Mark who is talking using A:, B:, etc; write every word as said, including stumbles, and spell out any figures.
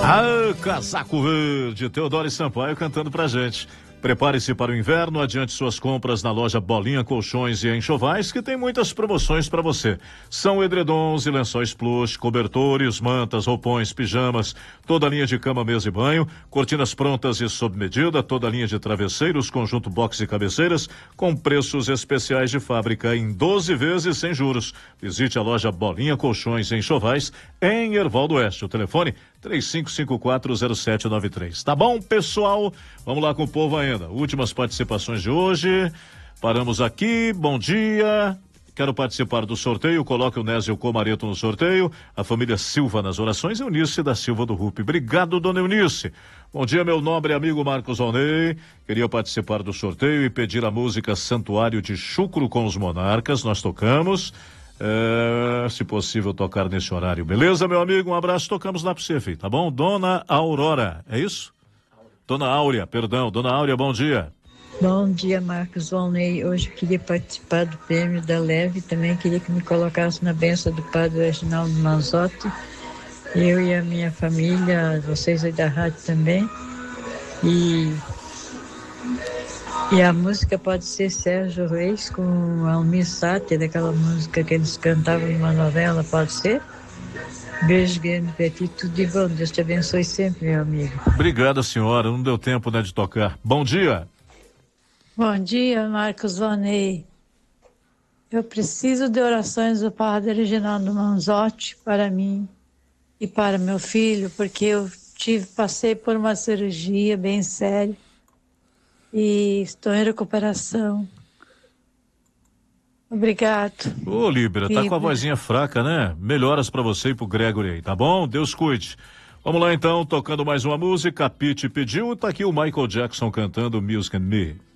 A: Ah, casaco verde, Teodoro Sampaio cantando pra gente. Prepare-se para o inverno, adiante suas compras na loja Bolinha Colchões e Enxovais, que tem muitas promoções para você. São edredons e lençóis plush, cobertores, mantas, roupões, pijamas, toda a linha de cama, mesa e banho, cortinas prontas e sob medida, toda a linha de travesseiros, conjunto box e cabeceiras, com preços especiais de fábrica em doze vezes sem juros. Visite a loja Bolinha Colchões e Enxovais em Erval do Oeste. O telefone três cinco cinco quatro zero sete nove três. Tá bom, pessoal? Vamos lá com o povo ainda. Últimas participações de hoje. Paramos aqui. Bom dia. Quero participar do sorteio. Coloque o Nésio Comareto no sorteio. A família Silva nas orações. Eunice da Silva do Rupi. Obrigado, dona Eunice. Bom dia, meu nobre amigo Marcos Valnei. Queria participar do sorteio e pedir a música Santuário de Chucro com os Monarcas. Nós tocamos. É, se possível tocar nesse horário, beleza, meu amigo? Um abraço, tocamos lá pra você, filho, tá bom? Dona Aurora, é isso? Dona Áurea, perdão, Dona Áurea, bom dia.
B: Bom dia, Marcos Volney. Hoje eu queria participar do prêmio da Leve, também queria que me colocasse na bênção do padre Reginaldo Manzotti, eu e a minha família, vocês aí da rádio também, e... E a música pode ser Sérgio Reis com Almir Sater, aquela música que eles cantavam numa novela, pode ser? Beijo grande pra ti, tudo de bom, Deus te abençoe sempre, meu amigo.
A: Obrigada, senhora, não deu tempo, né, de tocar. Bom dia.
C: Bom dia, Marcos Vanei. Eu preciso de orações do padre Reginaldo Manzotti para mim e para meu filho, porque eu tive, passei por uma cirurgia bem séria e estou em recuperação. Obrigado.
A: Ô, Líbera, tá com a vozinha fraca, né? Melhoras pra você e pro Gregory aí, tá bom? Deus cuide. Vamos lá então, tocando mais uma música. A Pitty pediu, tá aqui o Michael Jackson cantando Music and Me.